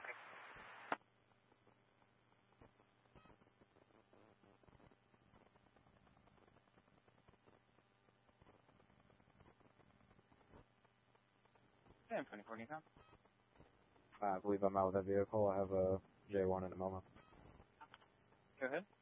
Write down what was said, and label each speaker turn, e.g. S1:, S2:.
S1: copy.
S2: Sam 24 Nikon.
S3: I believe I'm out with that vehicle. I have a J1 in a moment.
S2: Go ahead.